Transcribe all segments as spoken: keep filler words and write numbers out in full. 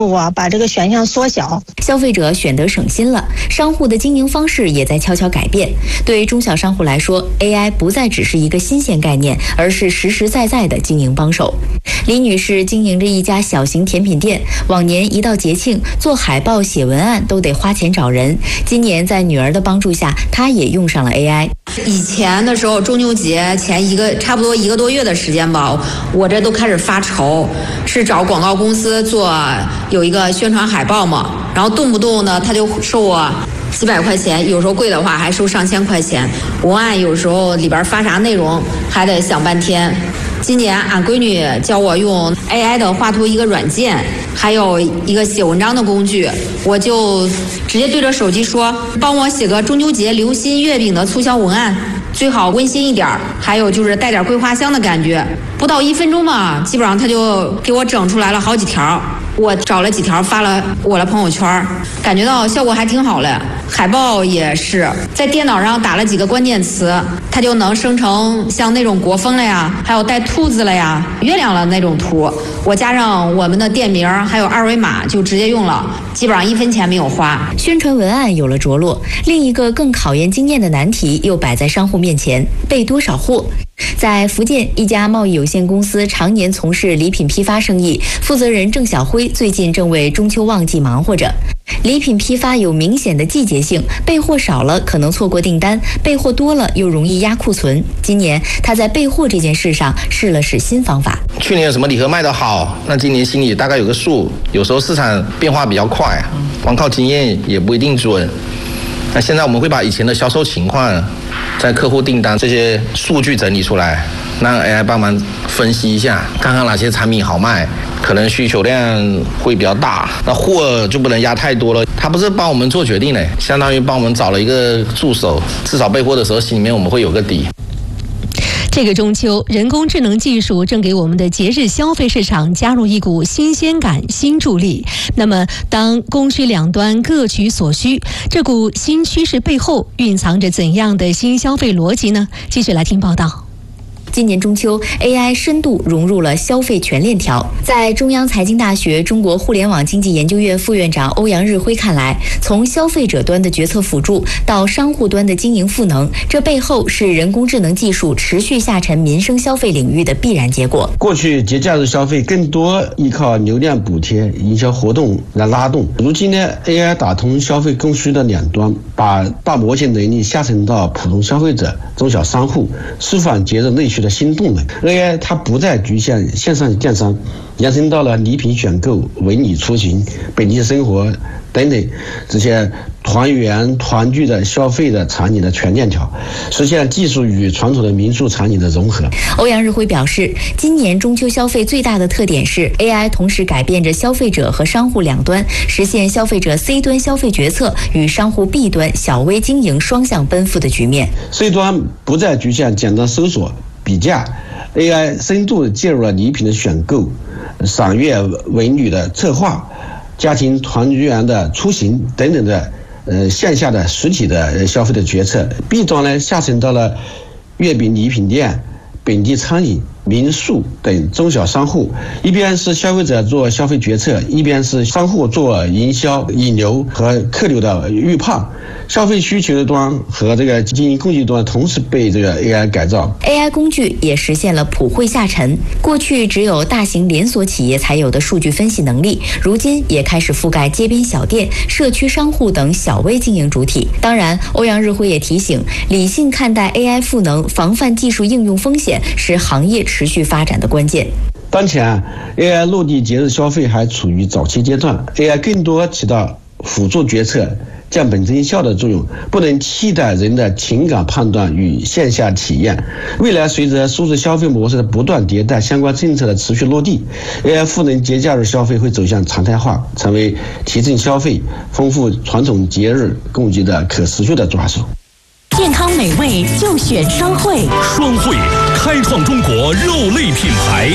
啊，把这个选项缩小， 消费者选得省心了，商户的经营方式也在悄悄改变。对中小商户来说 ，A I 不再只是一个新鲜概念，而是实实在在的经营帮手。李女士经营着一家小型甜品店，往年一到节庆，做海报、写文案都得花钱找人。今年在女儿的帮助下，她也用上了 A I。 以前的时候，中秋节前一个差不多一个多月的时间吧，我这都开始发愁，是找广告公司做有一个宣传海报嘛，然后动不动呢他就收我几百块钱，有时候贵的话还收上千块钱。文案有时候里边发啥内容还得想半天。今年俺闺女教我用 A I 的画图一个软件，还有一个写文章的工具，我就直接对着手机说，帮我写个中秋节流心月饼的促销文案，最好温馨一点，还有就是带点桂花香的感觉。不到一分钟嘛，基本上他就给我整出来了好几条。我找了几条发了我的朋友圈，感觉到效果还挺好嘞。海报也是在电脑上打了几个关键词，它就能生成像那种国风了呀，还有带兔子了呀、月亮了那种图。我加上我们的店名还有二维码就直接用了，基本上一分钱没有花。 宣传文案有了着落，另一个更考验经验的难题又摆在商户面前：备多少货？在福建一家贸易有限公司常年从事礼品批发生意，负责人郑小辉最近正为中秋旺季忙活着。礼品批发有明显的季节性，备货少了可能错过订单，备货多了又容易压库存。今年他在备货这件事上试了试新方法。 去年有什么礼盒卖得好，那今年心里大概有个数。有时候市场变化比较快，光靠经验也不一定准。那现在我们会把以前的销售情况、在客户订单这些数据整理出来，让 A I 帮忙分析一下，看看哪些产品好卖，可能需求量会比较大，那货就不能压太多了。他不是帮我们做决定的，相当于帮我们找了一个助手，至少备货的时候心里面我们会有个底。 这个中秋，人工智能技术正给我们的节日消费市场加入一股新鲜感、新助力。那么，当供需两端各取所需，这股新趋势背后蕴藏着怎样的新消费逻辑呢？继续来听报道。 今年中秋 ，A I 深度融入了消费全链条。在中央财经大学中国互联网经济研究院副院长欧阳日辉看来，从消费者端的决策辅助到商户端的经营赋能，这背后是人工智能技术持续下沉民生消费领域的必然结果。 过去节假日消费更多依靠流量补贴、营销活动来拉动，如今呢 ，A I 打通消费供需的两端，把大模型能力下沉到普通消费者、中小商户，释放节日内需的新动能。 A I 它不再局限线上电商，延伸到了礼品选购、文旅出行、本地生活等等这些团圆团聚的消费的场景的全链条，实现技术与传统的民宿场景的融合。 欧阳日辉表示，今年中秋消费最大的特点是 A I 同时改变着消费者和商户两端，实现消费者 C 端消费决策与商户 B 端小微经营双向奔赴的局面。 C 端不再局限简单搜索比价， A I 深度介入了礼品的选购、赏月文旅的策划、家庭团圆的出行等等的呃线下的实体的消费的决策。 B 端呢下沉到了月饼礼品店、本地餐饮、民宿等中小商户，一边是消费者做消费决策，一边是商户做营销、引流和客流的预判。消费需求端和这个经营工具端同时被这个 A I 改造。 A I 工具也实现了普惠下沉，过去只有大型连锁企业才有的数据分析能力，如今也开始覆盖街边小店、社区商户等小微经营主体。当然，欧阳日辉也提醒，理性看待 A I 赋能，防范技术应用风险，是行业持续发展的关键。 当前 A I 落地节日消费还处于早期阶段， A I 更多起到辅助决策、降本增效的作用，不能替代人的情感判断与线下体验。未来随着数字消费模式的不断迭代，相关政策的持续落地， A I 赋能节假日消费会走向常态化，成为提振消费、丰富传统节日供给的可持续的抓手。 健康美味就选双汇， 双汇开创中国肉类品牌。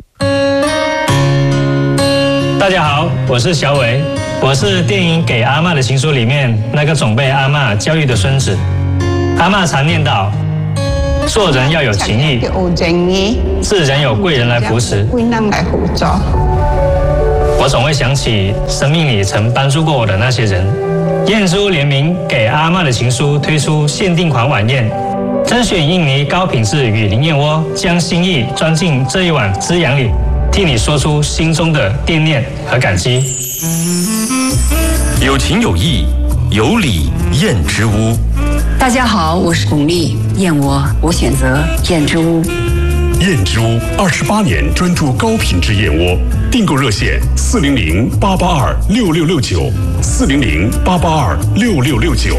大家好，我是小伟，我是电影《给阿嬷的情书》里面那个总被阿嬷教育的孙子。阿嬷常念叨，做人要有情义，是人有贵人来扶持。我我总会想起生命里曾帮助过我的那些人。燕之屋联名给阿嬷的情书推出限定款晚宴，甄选印尼高品质雨林燕窝，将心意装进这一碗滋养里，替你说出心中的惦念和感激。 有情有义，有礼燕之屋。 大家好，我是巩俐，燕窝我选择燕之屋。 燕之屋二十八年专注高品质燕窝，订购热线四零零八八二六六六九，四零零八八二六六六九。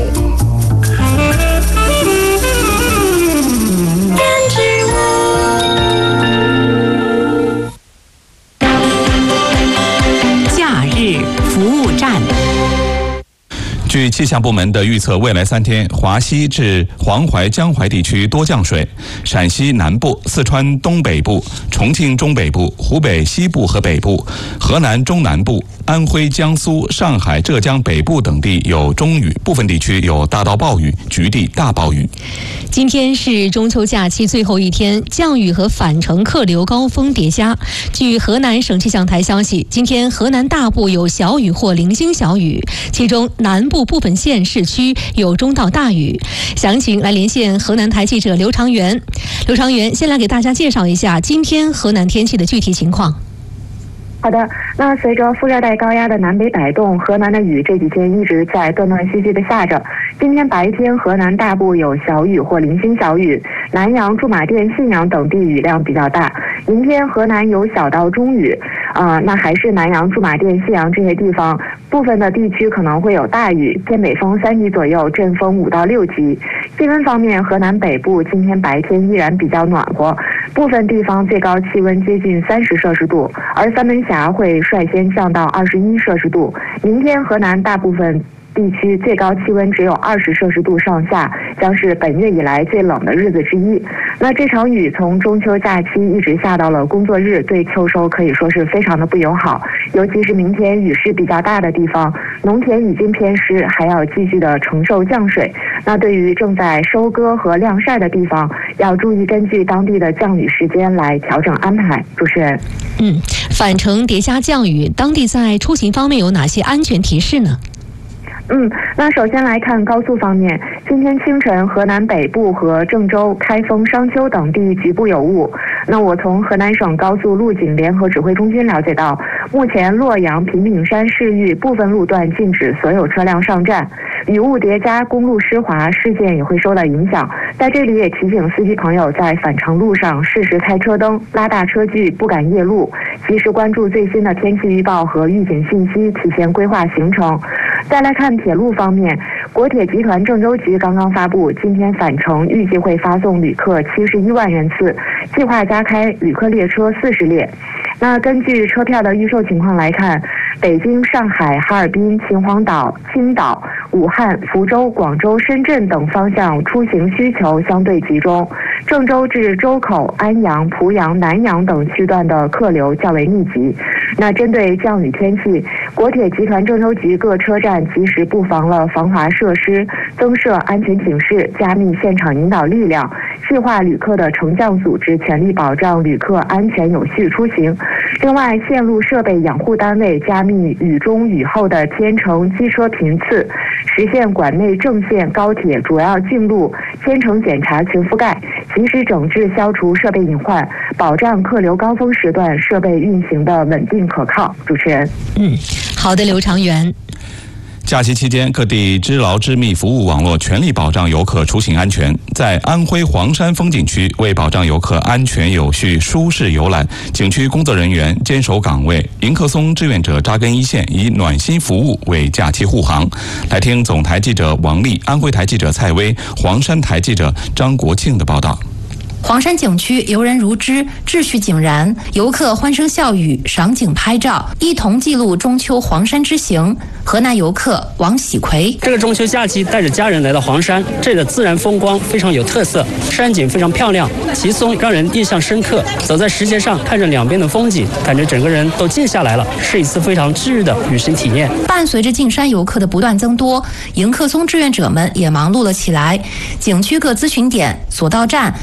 假日服务站。 据气象部门的预测，未来三天，华西至黄淮、江淮地区多降水，陕西南部、四川东北部、重庆中北部、湖北西部和北部、河南中南部、安徽、江苏、上海、浙江北部等地有中雨，部分地区有大到暴雨，局地大暴雨。 今天是中秋假期最后一天，降雨和返程客流高峰叠加。据河南省气象台消息，今天河南大部有小雨或零星小雨，其中南部部分县市区有中到大雨。详情来连线河南台记者刘长元。刘长元，先来给大家介绍一下今天河南天气的具体情况。 好的，那随着副热带高压的南北摆动，河南的雨这几天一直在断断续续的下着。今天白天河南大部有小雨或零星小雨，南阳、驻马店、信阳等地雨量比较大。明天河南有小到中雨，呃，那还是南阳、驻马店、信阳这些地方，部分的地区可能会有大雨，偏北风三级左右，阵风五到六级。气温方面，河南北部今天白天依然比较暖和，部分地方最高气温接近三十摄氏度，而三门峡会率先降到二十一摄氏度。明天河南大部分地区最高气温只有二十摄氏度上下，将是本月以来最冷的日子之一。那这场雨从中秋假期一直下到了工作日，对秋收可以说是非常的不友好。尤其是明天雨势比较大的地方，农田已经偏湿，还要继续的承受降水。那对于正在收割和晾晒的地方，要注意根据当地的降雨时间来调整安排。主持人， 嗯，返程叠加降雨，当地在出行方面有哪些安全提示呢？ 嗯，那首先来看高速方面，今天清晨河南北部和郑州、开封、商丘等地局部有雾。那我从河南省高速路警联合指挥中心了解到，目前洛阳、平顶山市域部分路段禁止所有车辆上站。雨雾叠加，公路湿滑，事件也会受到影响。在这里也提醒司机朋友在返程路上适时开车灯，拉大车距，不敢夜路，及时关注最新的天气预报和预警信息，提前规划行程。再来看铁路方面，国铁集团郑州局刚刚发布，今天返程预计会发送旅客七十一万人次，计划加开旅客列车四十列。那根据车票的预售情况来看，北京、上海、哈尔滨、秦皇岛、青岛、武汉、福州、广州、深圳等方向出行需求相对集中，郑州至周口、安阳、濮阳、南阳等区段的客流较为密集。那针对降雨天气，国铁集团郑州局各车站及时布防了防滑设施，增设安全警示，加密现场引导力量，细化旅客的乘降组织，全力保障旅客安全有序出行。另外，线路设备养护单位加密雨中雨后的天乘机车频次，实现管内正线高铁主要径路天乘检查全覆盖，及时整治消除设备隐患，保障客流高峰时段设备运行的稳定可靠。主持人， 嗯，好的，刘长元。 假期期间，各地织牢织密服务网络全力保障游客出行安全。在安徽黄山风景区，为保障游客安全有序、舒适游览，景区工作人员坚守岗位，迎客松志愿者扎根一线，以暖心服务为假期护航。来听总台记者王丽、安徽台记者蔡薇、黄山台记者张国庆的报道。 黄山景区游人如织，秩序井然，游客欢声笑语，赏景拍照，一同记录中秋黄山之行。河南游客王喜奎， 这个中秋假期带着家人来到黄山，这里的自然风光非常有特色，山景非常漂亮，奇松让人印象深刻。走在石阶上，看着两边的风景，感觉整个人都静下来了，是一次非常治愈的旅行体验。 伴随着进山游客的不断增多，迎客松志愿者们也忙碌了起来。景区各咨询点、索道站、关键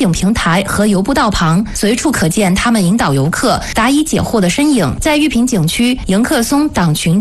景平台和游步道旁，随处可见他们引导游客答疑解惑的身影。在玉屏景区迎客松党群